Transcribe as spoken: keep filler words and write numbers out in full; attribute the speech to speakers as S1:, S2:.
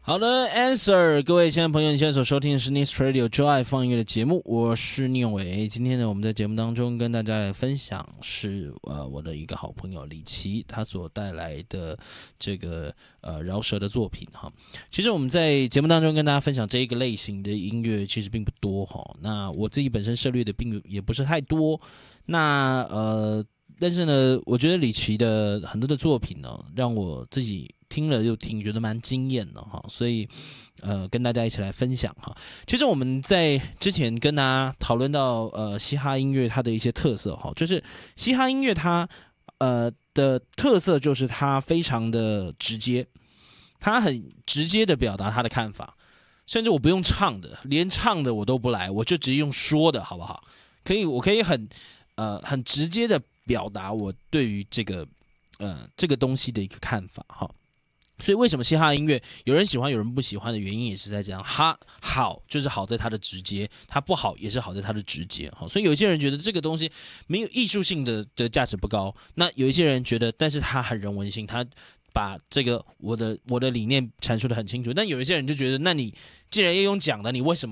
S1: 好的 ，Answer， 各位亲爱的朋友，你现在所收听的是 Nice Radio 就爱放音乐的节目，我是聂永伟。今天呢，我们在节目当中跟大家来分享是呃我的一个好朋友李琦他所带来的这个呃饶舌的作品哈。其实我们在节目当中跟大家分享这一个类型的音乐其实并不多哈。那我自己本身涉猎的并也不是太多，那呃。但是呢，我觉得李琦的很多的作品呢，让我自己听了又听，觉得蛮惊艳的哈，所以呃，跟大家一起来分享哈。其实我们在之前跟大家讨论到呃嘻哈音乐它的一些特色哈，就是嘻哈音乐它呃的特色就是它非常的直接，它很直接的表达它的看法，甚至我不用唱的，连唱的我都不来，我就直接用说的好不好？可以，我可以很呃很直接的表达我对于这个呃这个东西的一个看法哈。所以为什么嘻哈音乐有人喜欢有人不喜欢的原因也是在这样，哈好就是好在它的直接，它不好也是好在它的直接哈。所以有些人觉得这个东西没有艺术性的的价值不高，那有一些人觉得但是它很人文性，它把这个我的我的理念阐述的很清楚，但有一些人就觉得那你既然要用讲的，你为什么